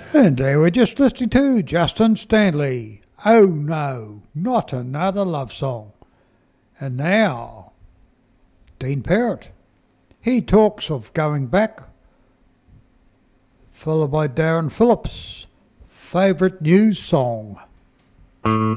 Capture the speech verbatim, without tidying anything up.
And they were just listening to Justin Stanley. Oh no, not another love song. And now, Dean Parrott. He talks of going back, followed by Darren Phillips' favourite news song.